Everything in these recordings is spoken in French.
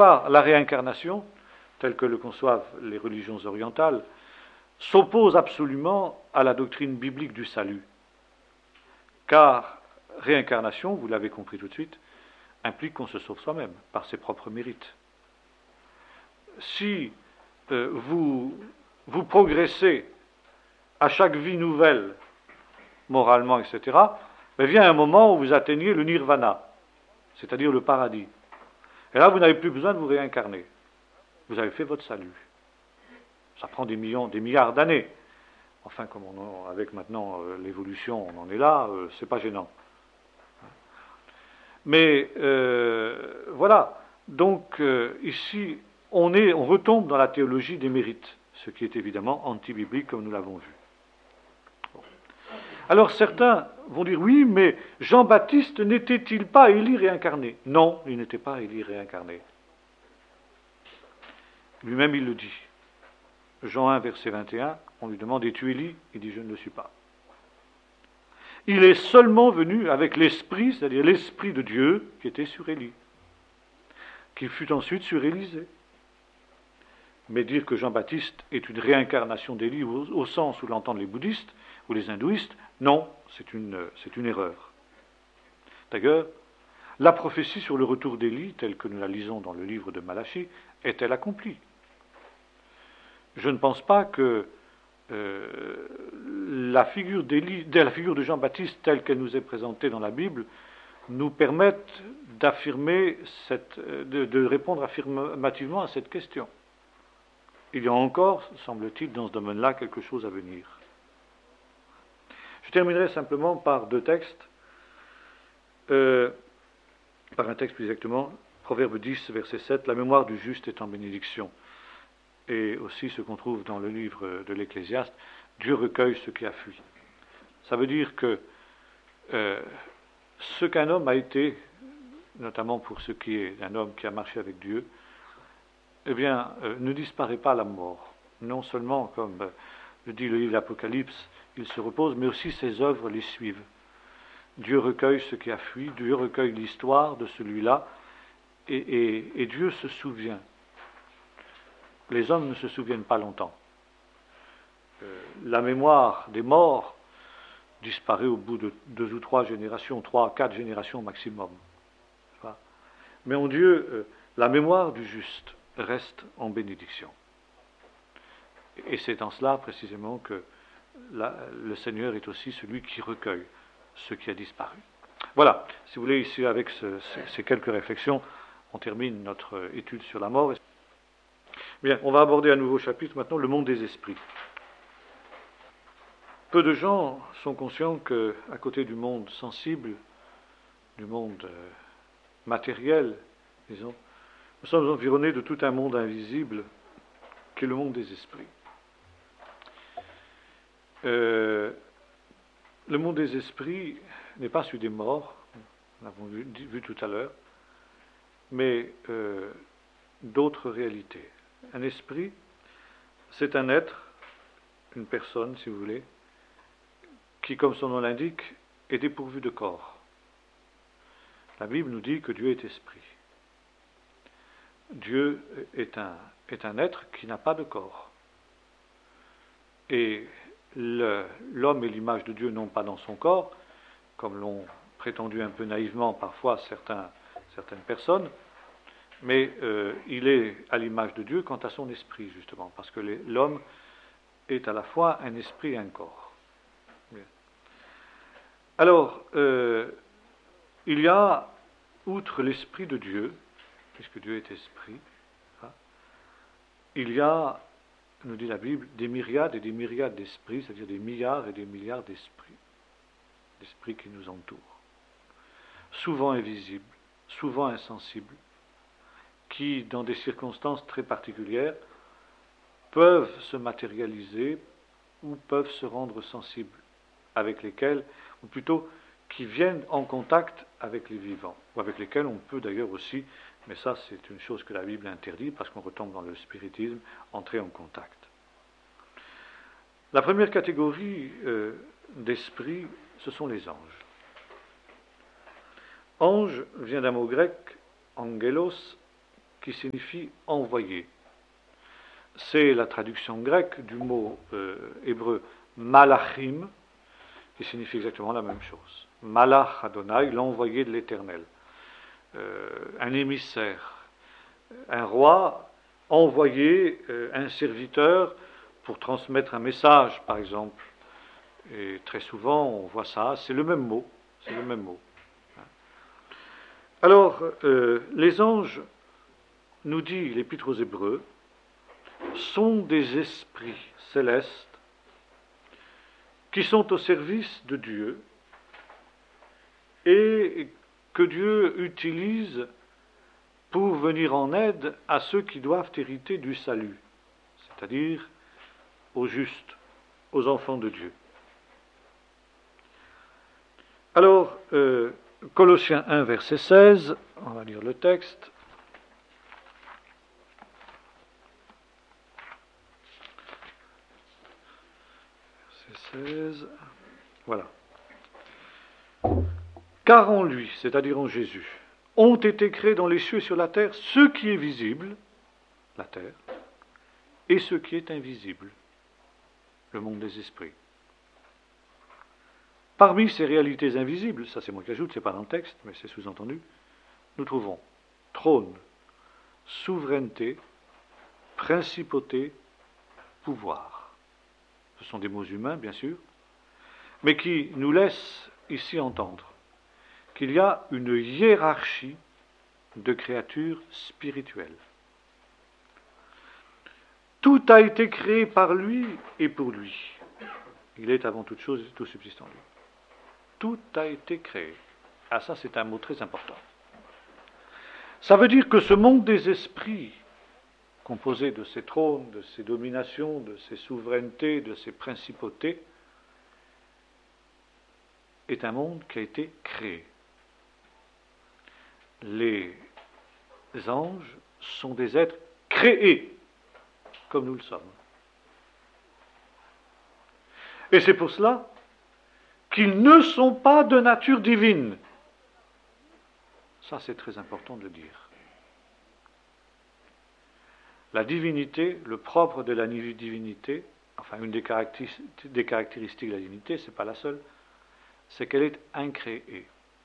part, la réincarnation, telle que le conçoivent les religions orientales, s'oppose absolument à la doctrine biblique du salut. Car réincarnation, vous l'avez compris tout de suite, implique qu'on se sauve soi-même par ses propres mérites. Si vous progressez à chaque vie nouvelle, moralement, etc., vient un moment où vous atteignez le nirvana, c'est-à-dire le paradis. Et là, vous n'avez plus besoin de vous réincarner. Vous avez fait votre salut. Ça prend des milliards d'années. Enfin, comme avec maintenant l'évolution, on en est là, c'est pas gênant. Mais voilà. Donc ici, on retombe dans la théologie des mérites, ce qui est évidemment anti-biblique, comme nous l'avons vu. Bon. Alors certains vont dire, oui, mais Jean-Baptiste n'était-il pas Élie réincarné? Non, il n'était pas Élie réincarné. Lui-même, il le dit. Jean 1, verset 21, on lui demande, es-tu Élie? Il dit, je ne le suis pas. Il est seulement venu avec l'esprit, c'est-à-dire l'esprit de Dieu, qui était sur Élie, qui fut ensuite sur Élisée. Mais dire que Jean-Baptiste est une réincarnation d'Élie au sens où l'entendent les bouddhistes ou les hindouistes, non, c'est une erreur. D'ailleurs, la prophétie sur le retour d'Élie, telle que nous la lisons dans le livre de Malachie, est-elle accomplie? Je ne pense pas que la figure de Jean-Baptiste, telle qu'elle nous est présentée dans la Bible, nous permette d'affirmer de répondre affirmativement à cette question. Il y a encore, semble-t-il, dans ce domaine-là, quelque chose à venir. Je terminerai simplement par deux textes, par un texte plus exactement, Proverbe 10, verset 7, la mémoire du juste est en bénédiction. Et aussi ce qu'on trouve dans le livre de l'Ecclésiaste, Dieu recueille ce qui a fui. Ça veut dire que ce qu'un homme a été, notamment pour ce qui est d'un homme qui a marché avec Dieu, eh bien, ne disparaît pas à la mort. Non seulement, comme le dit le livre de l'Apocalypse, il se repose, mais aussi ses œuvres les suivent. Dieu recueille ce qui a fui, Dieu recueille l'histoire de celui-là, et Dieu se souvient. Les hommes ne se souviennent pas longtemps. La mémoire des morts disparaît au bout de 2 ou 3 générations, 3 à 4 générations maximum. Mais en Dieu, la mémoire du juste reste en bénédiction. Et c'est en cela précisément que le Seigneur est aussi celui qui recueille ce qui a disparu. Voilà, si vous voulez, ici avec ces quelques réflexions, on termine notre étude sur la mort. Bien, on va aborder un nouveau chapitre maintenant, le monde des esprits. Peu de gens sont conscients qu'à côté du monde sensible, du monde matériel, disons, nous sommes environnés de tout un monde invisible qui est le monde des esprits. Le monde des esprits n'est pas celui des morts, nous l'avons vu tout à l'heure, mais d'autres réalités. Un esprit, c'est un être, une personne, si vous voulez, qui, comme son nom l'indique, est dépourvu de corps. La Bible nous dit que Dieu est esprit. Dieu est un être qui n'a pas de corps. Et l'homme et l'image de Dieu n'ont pas dans son corps, comme l'ont prétendu un peu naïvement parfois certaines personnes, mais il est à l'image de Dieu quant à son esprit, justement, parce que l'homme est à la fois un esprit et un corps. Bien. Alors, il y a, outre l'esprit de Dieu, puisque Dieu est esprit, il y a, nous dit la Bible, des myriades et des myriades d'esprits, c'est-à-dire des milliards et des milliards d'esprits qui nous entourent, souvent invisibles, souvent insensibles, qui, dans des circonstances très particulières, peuvent se matérialiser ou peuvent se rendre sensibles, avec lesquels, ou plutôt qui viennent en contact avec les vivants, ou avec lesquels on peut d'ailleurs aussi, mais ça c'est une chose que la Bible interdit, parce qu'on retombe dans le spiritisme, entrer en contact. La première catégorie d'esprits, ce sont les anges. Ange vient d'un mot grec, angelos, qui signifie envoyé. C'est la traduction grecque du mot hébreu malachim, qui signifie exactement la même chose. Malach Adonai, l'envoyé de l'Éternel. Un émissaire, un roi envoyé, un serviteur pour transmettre un message, par exemple. Et très souvent, on voit ça, c'est le même mot. C'est le même mot. Alors, les anges, nous dit l'Épître aux Hébreux, sont des esprits célestes qui sont au service de Dieu et que Dieu utilise pour venir en aide à ceux qui doivent hériter du salut, c'est-à-dire aux justes, aux enfants de Dieu. Alors, Colossiens 1, verset 16, on va lire le texte. Verset 16, voilà. Car en lui, c'est-à-dire en Jésus, ont été créés dans les cieux et sur la terre ce qui est visible, la terre, et ce qui est invisible, le monde des esprits. Parmi ces réalités invisibles, ça c'est moi qui ajoute, ce n'est pas dans le texte, mais c'est sous-entendu, nous trouvons trône, souveraineté, principauté, pouvoir. Ce sont des mots humains, bien sûr, mais qui nous laissent ici entendre qu'il y a une hiérarchie de créatures spirituelles. Tout a été créé par lui et pour lui. Il est avant toute chose et tout subsiste en lui. Tout a été créé. Ah, ça, c'est un mot très important. Ça veut dire que ce monde des esprits, composé de ces trônes, de ces dominations, de ces souverainetés, de ces principautés, est un monde qui a été créé. Les anges sont des êtres créés, comme nous le sommes. Et c'est pour cela qu'ils ne sont pas de nature divine. Ça, c'est très important de le dire. La divinité, le propre de la divinité, enfin une des caractéristiques de la divinité, ce n'est pas la seule, c'est qu'elle est incréée.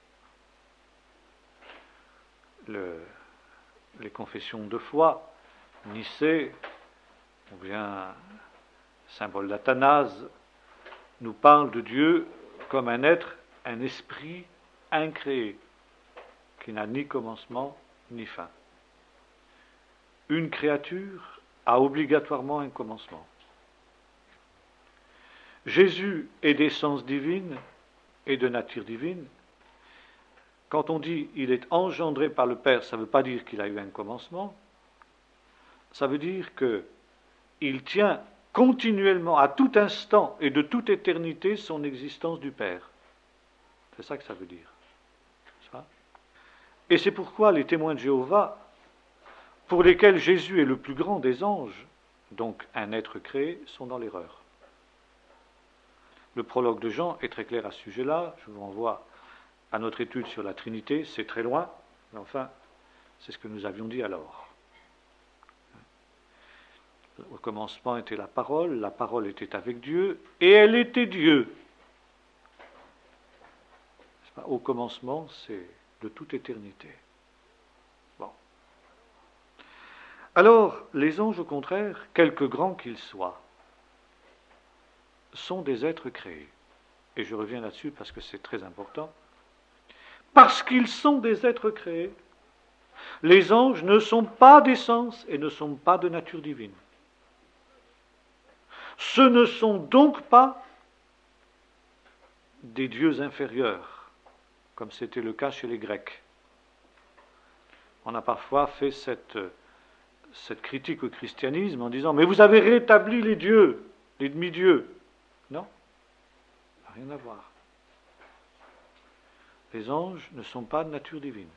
Les confessions de foi, Nicée, ou bien symbole d'Athanase, nous parlent de Dieu comme un être, un esprit incréé, qui n'a ni commencement ni fin. Une créature a obligatoirement un commencement. Jésus est d'essence divine et de nature divine. Quand on dit il est engendré par le Père, ça ne veut pas dire qu'il a eu un commencement. Ça veut dire qu'il tient continuellement, à tout instant et de toute éternité, son existence du Père. C'est ça que ça veut dire. Ça. Et c'est pourquoi les témoins de Jéhovah, pour lesquels Jésus est le plus grand des anges, donc un être créé, sont dans l'erreur. Le prologue de Jean est très clair à ce sujet-là. Je vous renvoie à notre étude sur la Trinité. C'est très loin, mais enfin, c'est ce que nous avions dit alors. Au commencement était la parole était avec Dieu, et elle était Dieu. Au commencement, c'est de toute éternité. Bon. Alors, les anges, au contraire, quelque grands qu'ils soient, sont des êtres créés. Et je reviens là-dessus parce que c'est très important. Parce qu'ils sont des êtres créés, les anges ne sont pas d'essence et ne sont pas de nature divine. Ce ne sont donc pas des dieux inférieurs, comme c'était le cas chez les Grecs. On a parfois fait cette critique au christianisme en disant « Mais vous avez rétabli les dieux, les demi-dieux ». Non, ça n'a rien à voir. Les anges ne sont pas de nature divine.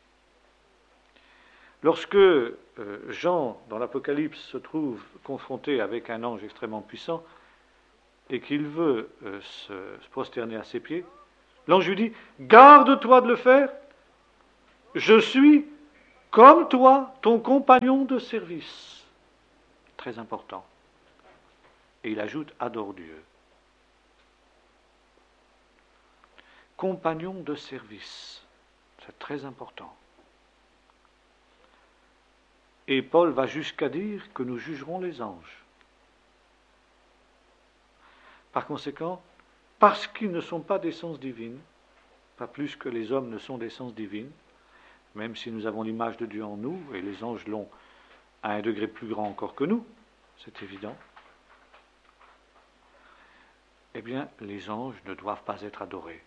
Lorsque Jean, dans l'Apocalypse, se trouve confronté avec un ange extrêmement puissant et qu'il veut se prosterner à ses pieds, l'ange lui dit « Garde-toi de le faire, je suis comme toi, ton compagnon de service. Très important. Et il ajoute, adore Dieu. Compagnon de service. C'est très important. Et Paul va jusqu'à dire que nous jugerons les anges. Par conséquent, parce qu'ils ne sont pas d'essence divine, pas plus que les hommes ne sont d'essence divine, même si nous avons l'image de Dieu en nous, et les anges l'ont à un degré plus grand encore que nous, c'est évident, eh bien, les anges ne doivent pas être adorés.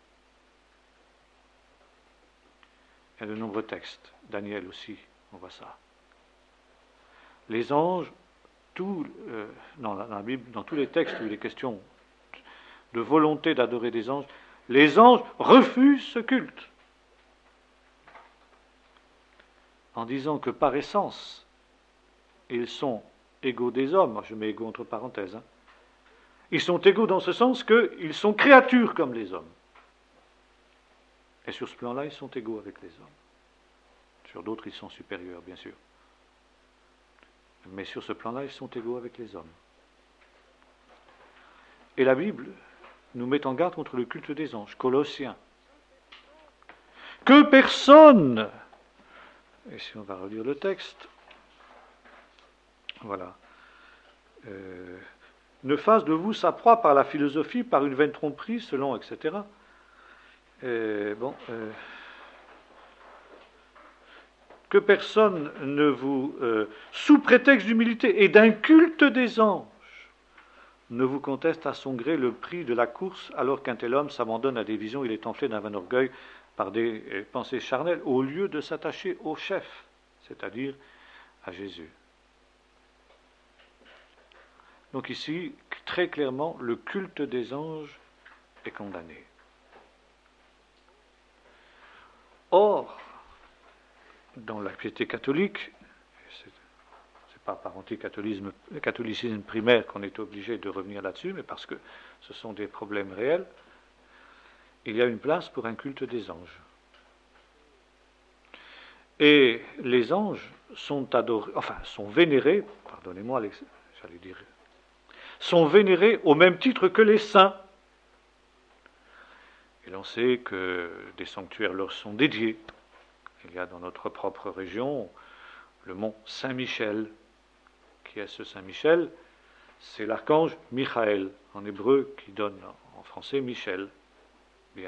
Il y a de nombreux textes, Daniel aussi, on voit ça. Les anges, dans la Bible, dans tous les textes où il est question de volonté d'adorer des anges, les anges refusent ce culte en disant que par essence, ils sont égaux des hommes. Moi, je mets égaux entre parenthèses. Ils sont égaux dans ce sens qu'ils sont créatures comme les hommes. Et sur ce plan-là, ils sont égaux avec les hommes. Sur d'autres, ils sont supérieurs, bien sûr. Mais sur ce plan-là, ils sont égaux avec les hommes. Et la Bible nous met en garde contre le culte des anges. Colossiens. Que personne, et si on va relire le texte, voilà, ne fasse de vous sa proie par la philosophie, par une vaine tromperie, selon, etc. Que personne ne vous, sous prétexte d'humilité et d'un culte des anges, ne vous conteste à son gré le prix de la course, alors qu'un tel homme s'abandonne à des visions, il est enflé d'un vain orgueil par des pensées charnelles, au lieu de s'attacher au chef, c'est-à-dire à Jésus. Donc ici, très clairement, le culte des anges est condamné. Or, dans la piété catholique, c'est pas par anticatholicisme primaire qu'on est obligé de revenir là-dessus, mais parce que ce sont des problèmes réels, il y a une place pour un culte des anges. Et les anges sont adorés, sont vénérés, pardonnez-moi, j'allais dire, sont vénérés au même titre que les saints. Et l'on sait que des sanctuaires leur sont dédiés. Il y a dans notre propre région le mont Saint-Michel. Qui est ce Saint-Michel? C'est l'archange Michael, en hébreu, qui donne en français Michel. Bien.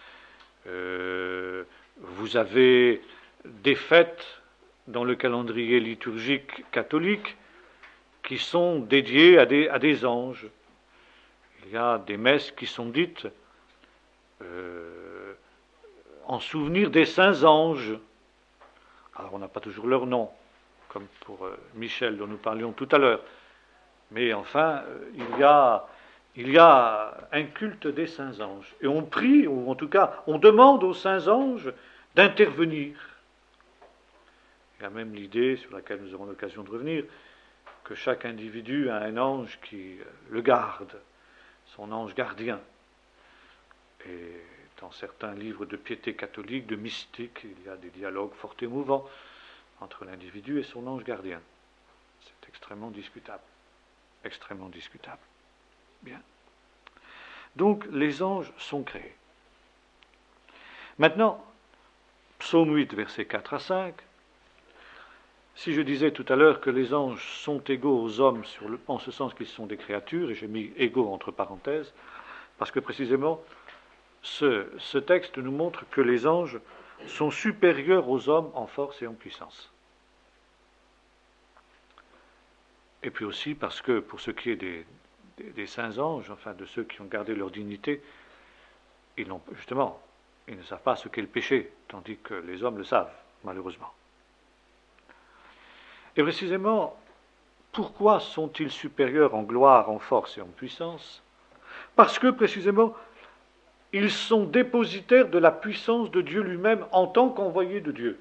Vous avez des fêtes dans le calendrier liturgique catholique qui sont dédiées à des anges. Il y a des messes qui sont dites en souvenir des saints anges. Alors on n'a pas toujours leur nom, comme pour Michel dont nous parlions tout à l'heure. Mais enfin, il y a un culte des saints anges. Et on prie, ou en tout cas, on demande aux saints anges d'intervenir. Il y a même l'idée, sur laquelle nous aurons l'occasion de revenir, que chaque individu a un ange qui le garde, son ange gardien. Et dans certains livres de piété catholique, de mystique, il y a des dialogues fort émouvants entre l'individu et son ange gardien. C'est extrêmement discutable. Extrêmement discutable. Bien. Donc, les anges sont créés. Maintenant, psaume 8, versets 4 à 5. Si je disais tout à l'heure que les anges sont égaux aux hommes en ce sens qu'ils sont des créatures, et j'ai mis égaux entre parenthèses, parce que précisément, ce texte nous montre que les anges sont supérieurs aux hommes en force et en puissance. Et puis aussi parce que, pour ce qui est des saints anges, enfin de ceux qui ont gardé leur dignité, ils ne savent pas ce qu'est le péché, tandis que les hommes le savent, malheureusement. Et précisément, pourquoi sont-ils supérieurs en gloire, en force et en puissance? Parce que, précisément, ils sont dépositaires de la puissance de Dieu lui-même en tant qu'envoyés de Dieu.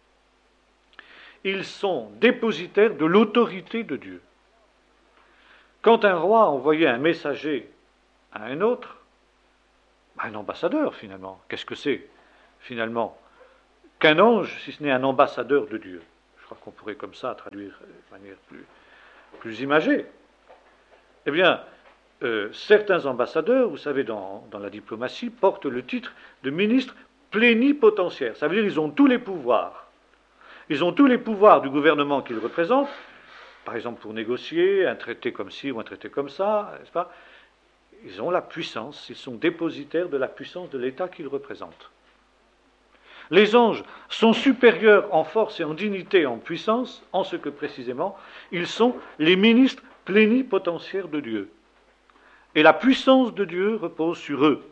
Ils sont dépositaires de l'autorité de Dieu. Quand un roi envoyait un messager à un autre, un ambassadeur finalement, qu'est-ce que c'est finalement? qu'un ange, si ce n'est un ambassadeur de Dieu. Je crois qu'on pourrait comme ça traduire de manière plus imagée. Eh bien, certains ambassadeurs, vous savez, dans la diplomatie, portent le titre de ministre plénipotentiaire. Ça veut dire qu'ils ont tous les pouvoirs. Ils ont tous les pouvoirs du gouvernement qu'ils représentent, par exemple pour négocier un traité comme ci ou un traité comme ça, n'est-ce pas? Ils ont la puissance, ils sont dépositaires de la puissance de l'État qu'ils représentent. Les anges sont supérieurs en force et en dignité, en puissance, en ce que précisément, ils sont les ministres plénipotentiaires de Dieu. Et la puissance de Dieu repose sur eux.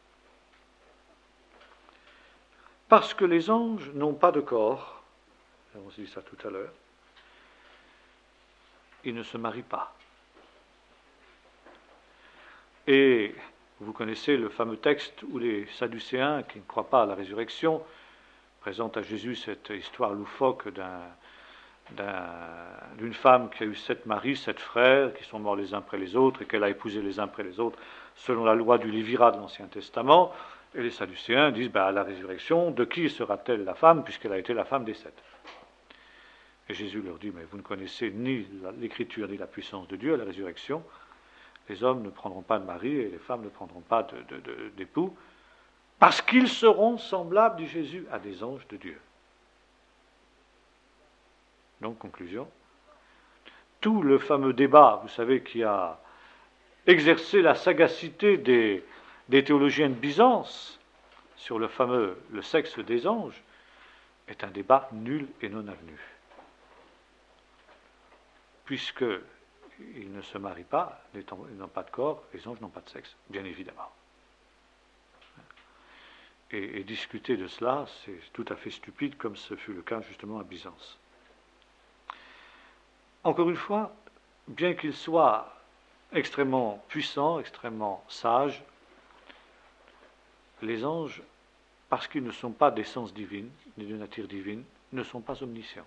Parce que les anges n'ont pas de corps, on s'est dit ça tout à l'heure, ils ne se marient pas. Et vous connaissez le fameux texte où les Sadducéens, qui ne croient pas à la résurrection, présentent à Jésus cette histoire loufoque d'une femme qui a eu 7 maris, 7 frères, qui sont morts les uns après les autres, et qu'elle a épousé les uns après les autres, selon la loi du Lévirat de l'Ancien Testament. Et les Sadducéens disent, à la résurrection, de qui sera-t-elle la femme, puisqu'elle a été la femme des 7? Et Jésus leur dit, mais vous ne connaissez ni l'Écriture, ni la puissance de Dieu à la résurrection. Les hommes ne prendront pas de mari, et les femmes ne prendront pas d'époux, parce qu'ils seront semblables, dit Jésus, à des anges de Dieu. Donc, conclusion, tout le fameux débat, vous savez, qui a exercé la sagacité des théologiens de Byzance sur le sexe des anges, est un débat nul et non avenu. Puisqu'ils ne se marient pas, ils n'ont pas de corps, les anges n'ont pas de sexe, bien évidemment. Et discuter de cela, c'est tout à fait stupide, comme ce fut le cas justement à Byzance. Encore une fois, bien qu'ils soient extrêmement puissants, extrêmement sages, les anges, parce qu'ils ne sont pas d'essence divine, ni de nature divine, ne sont pas omniscients.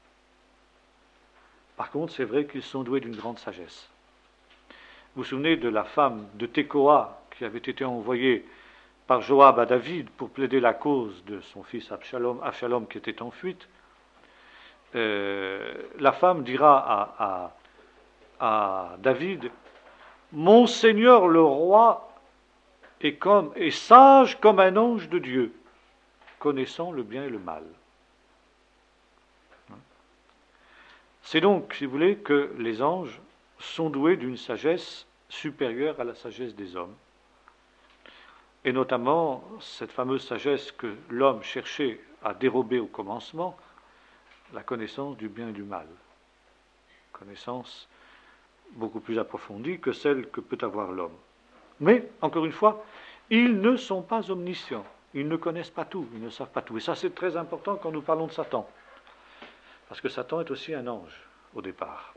Par contre, c'est vrai qu'ils sont doués d'une grande sagesse. Vous vous souvenez de la femme de Tekoa qui avait été envoyée par Joab à David pour plaider la cause de son fils Absalom qui était en fuite. La femme dira à David, « Mon Seigneur le roi est sage comme un ange de Dieu, connaissant le bien et le mal. » C'est donc, si vous voulez, que les anges sont doués d'une sagesse supérieure à la sagesse des hommes. Et notamment, cette fameuse sagesse que l'homme cherchait à dérober au commencement, la connaissance du bien et du mal. Connaissance beaucoup plus approfondie que celle que peut avoir l'homme. Mais, encore une fois, ils ne sont pas omniscients. Ils ne connaissent pas tout, ils ne savent pas tout. Et ça, c'est très important quand nous parlons de Satan. Parce que Satan est aussi un ange, au départ.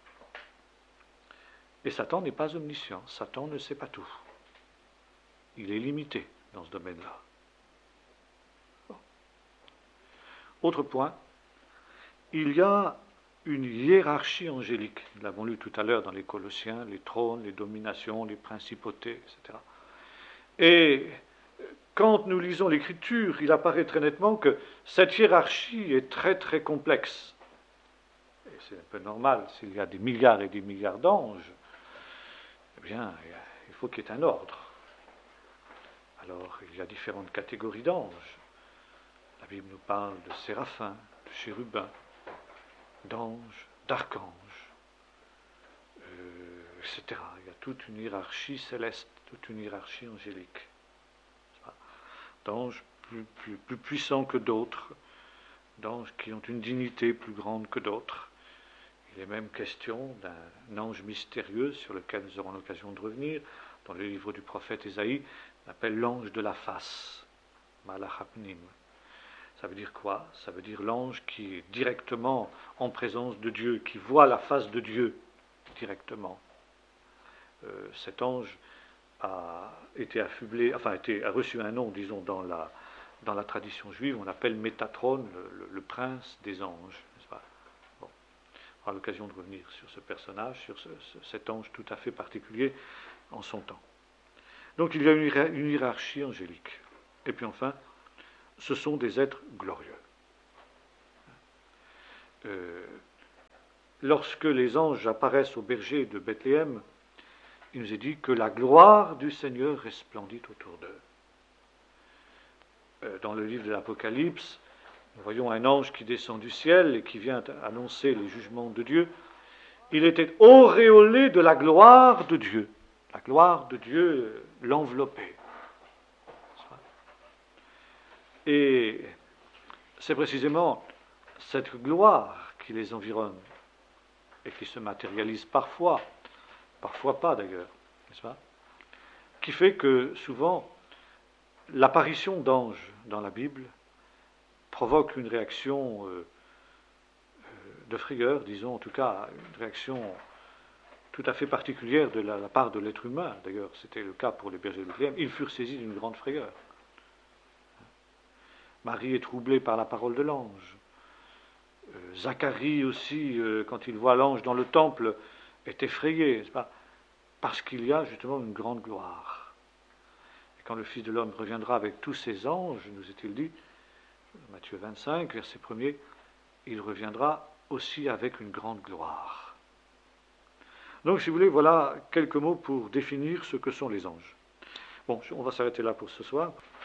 Et Satan n'est pas omniscient. Satan ne sait pas tout. Il est limité dans ce domaine-là. Bon. Autre point, il y a une hiérarchie angélique. Nous l'avons lu tout à l'heure dans les Colossiens, les trônes, les dominations, les principautés, etc. Et quand nous lisons l'Écriture, il apparaît très nettement que cette hiérarchie est très très complexe. Et c'est un peu normal, s'il y a des milliards et des milliards d'anges, eh bien, il faut qu'il y ait un ordre. Alors, il y a différentes catégories d'anges. La Bible nous parle de séraphins, de chérubins, d'anges, d'archanges, etc. Il y a toute une hiérarchie céleste, toute une hiérarchie angélique. D'anges plus puissants que d'autres, d'anges qui ont une dignité plus grande que d'autres. Il est même question d'un ange mystérieux sur lequel nous aurons l'occasion de revenir. Dans le livre du prophète Ésaïe, on appelle l'ange de la face, Malachapnim. Ça veut dire quoi? Ça veut dire l'ange qui est directement en présence de Dieu, qui voit la face de Dieu directement. Cet ange a été affublé, a reçu un nom, disons, dans la tradition juive, on l'appelle Métatron, le prince des anges, n'est-ce pas? Bon. On aura l'occasion de revenir sur ce personnage, sur cet ange tout à fait particulier en son temps. Donc il y a une hiérarchie angélique. Et puis enfin, ce sont des êtres glorieux. Lorsque les anges apparaissent au berger de Bethléem, il nous est dit que la gloire du Seigneur resplendit autour d'eux. Dans le livre de l'Apocalypse, nous voyons un ange qui descend du ciel et qui vient annoncer les jugements de Dieu. Il était auréolé de la gloire de Dieu. La gloire de Dieu l'enveloppait. Et c'est précisément cette gloire qui les environne et qui se matérialise parfois pas d'ailleurs, n'est-ce pas, qui fait que souvent l'apparition d'anges dans la Bible provoque une réaction de frayeur, disons, en tout cas une réaction tout à fait particulière de la part de l'être humain. D'ailleurs, c'était le cas pour les bergers de Bethléem. Ils furent saisis d'une grande frayeur. Marie est troublée par la parole de l'ange. Zacharie aussi, quand il voit l'ange dans le temple, est effrayé, n'est-ce pas, parce qu'il y a justement une grande gloire. Et quand le Fils de l'homme reviendra avec tous ses anges, nous est-il dit, Matthieu 25, verset 1er, il reviendra aussi avec une grande gloire. Donc, si vous voulez, voilà quelques mots pour définir ce que sont les anges. Bon, on va s'arrêter là pour ce soir.